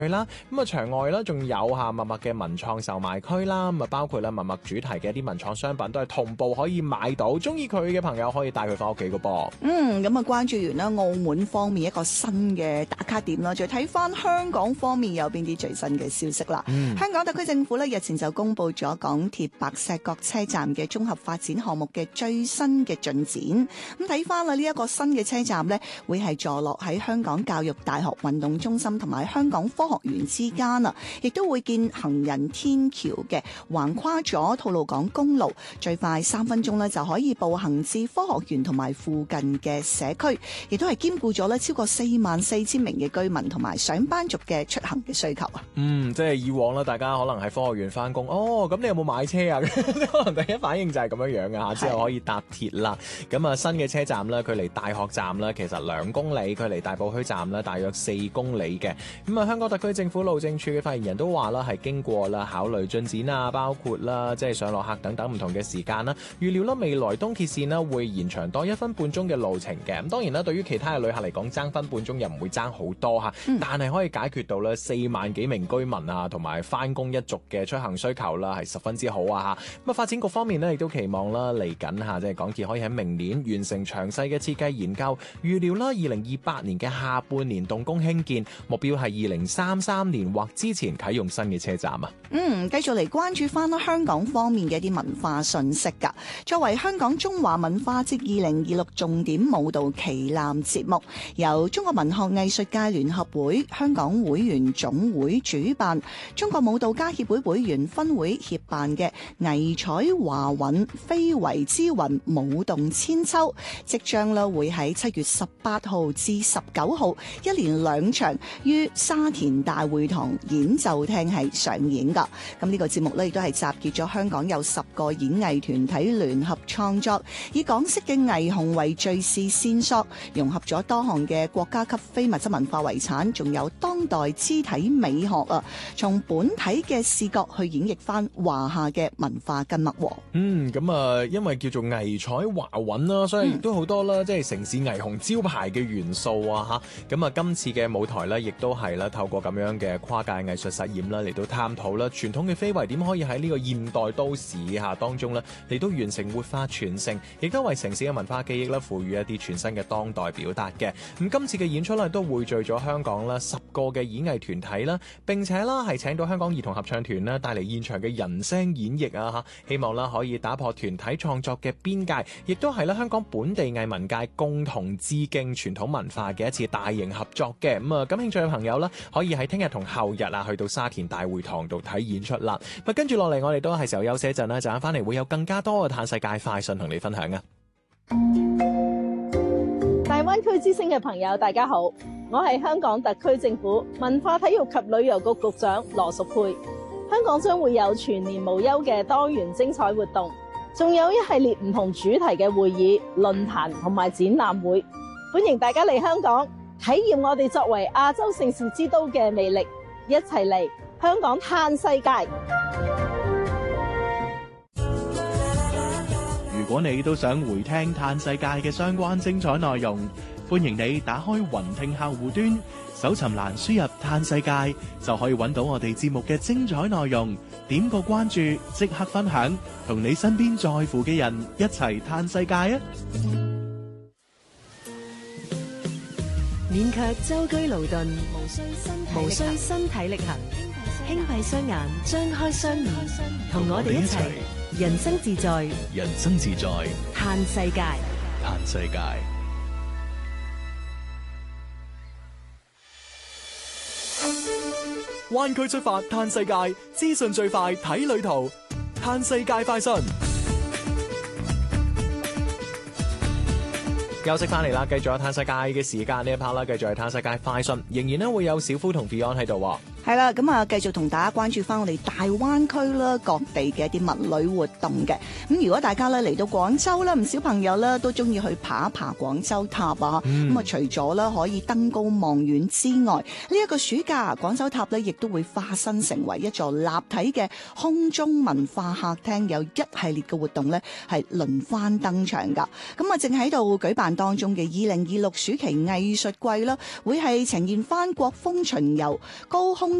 啦，咁啊場外啦，仲有下陌陌嘅文創售賣區啦，咁啊包括啦陌陌主題嘅一啲文創商品都係同步可以買到，中意佢嘅朋友可以帶佢翻屋企噶噃。 咁啊關注完啦澳門方面一個新嘅打卡點啦，再睇翻香港方面有邊啲最新嘅消息啦。香港特區政府咧日前就公布咗港鐵白石角車站嘅綜合發展項目嘅最新嘅進展。咁睇翻啦呢一個新嘅車站咧，會係坐落喺香港教育大學運動中心同埋香港科學園之間啊，亦都會建行人天橋嘅，橫跨咗吐露港公路，最快3分鐘咧就可以步行至科學園同埋附近嘅社區，亦都係兼顧咗咧超過44,000名嘅居民同埋上班族嘅出行嘅需求啊。 即係以往啦，大家可能喺科學園翻工，咁你有冇買車啊？可能第一反應就係咁樣樣啊，之後可以搭鐵啦。咁啊新嘅車站啦，距離大學站啦，其實2公里，距離大埔墟站啦，大約4公里嘅。咁啊香港特區政府路政署嘅發言人都話啦，係經過啦考慮進展啊，包括啦即係上落客等等唔同嘅時間啦，預料啦未來東鐵線啦會延長多1分半鐘嘅路程嘅。咁當然啦，對於其他嘅旅客嚟講，爭分半鐘又唔會爭好多嚇，但係可以解決到咧4萬幾名居民啊同埋翻工一族嘅出行需求啦，係十分之好啊嚇。咁啊發展局方面呢，亦都期望啦嚟緊嚇，即係港鐵可以喺明年完成詳細嘅設計研究，預料啦2028年嘅下半年動工興建，目標係2033年或之前啟用新嘅車站啊。 繼續嚟關注翻香港方面嘅一啲文化信息㗎。作為香港中華文化節2026重點舞蹈旗艦節目，由中國文學藝術界聯合會、香港會員總會主辦，中國舞蹈家協會會員分會協辦嘅藝彩華韻非遺之韻舞動千秋，即將會喺7月18號至19號一連2場於沙田大會堂演奏廳係上演噶。咁呢個節目亦都係集結咗香港有10個演藝團體聯合創作，以港式嘅藝紅為敘事線索，融合咗多項嘅國家級非物質文化遺產，仲有當代肢體美學啊，從本體嘅視角去演繹翻華夏嘅文化根脈。 咁啊，因為叫做藝彩華韻啦，所以亦都好多啦，即係城市藝紅招牌嘅元素啊嚇。咁啊，今次嘅舞台咧，亦都係啦，透過咁樣嘅跨界藝術實驗啦，嚟到探討啦傳統嘅非遺點可以喺呢個現代都市下當中咧嚟到完成活化傳承，亦都為城市嘅文化記憶咧賦予一啲全新嘅當代表達嘅。咁今次嘅演出咧都匯聚咗香港啦10個嘅演藝團體啦，並且啦係請到香港兒童合唱團啦帶嚟現場嘅人聲演繹啊嚇，希望啦可以打破團體創作嘅邊界，亦都係啦香港本地藝文界共同致敬傳統文化嘅一次大型合作嘅。咁啊，感興趣嘅朋友啦，可以喺聽日同後日啊去到沙田大會堂度睇演出啦。跟住落嚟，我哋都係時候休息一陣啦，陣間翻嚟會有更加多嘅嘆世界快訊同你分享啊！ 大灣區之星嘅朋友，大家好，我係香港特區政府文化體育及旅遊局局長羅淑佩。香港將會有全年無休嘅多元精彩活動，仲有一系列唔同主題嘅會議、論壇同埋展覽會，歡迎大家嚟香港體驗我哋作為亞洲盛事之都嘅魅力，一齊嚟香港嘆世界。 如果你都想回聽嘆世界嘅相關精彩內容，歡迎你打開雲聽客戶端，搜尋欄輸入嘆世界，就可以揾到我哋節目嘅精彩內容。點個關注，即刻分享，同你身邊在乎嘅人一齊嘆世界啊！ 勉強舟車勞頓，無需身體力行，輕閉雙眼，張開雙耳，同我哋一齊人生自在， 人生自在， 嘆世界， 嘆世界。 灣區出發嘆世界，資訊最快睇旅途，嘆世界快訊。 休息翻嚟啦，繼續有嘆世界嘅時間呢一 part 啦，繼續係嘆世界快訊，仍然咧會有小夫同 Beyond 喺度。 係啦，咁啊，繼續同大家關注翻我哋大灣區啦，各地嘅一啲物旅活動嘅。咁如果大家咧嚟到廣州啦，唔少朋友咧都中意去爬一爬廣州塔啊。咁啊，除咗咧可以登高望遠之外，呢一個暑假廣州塔咧亦都會化身成為一座立體嘅空中文化客廳，有一系列嘅活動咧係輪番登場噶。咁啊，正喺度舉辦當中嘅2026暑期藝術季啦，會係呈現翻國風巡遊、高空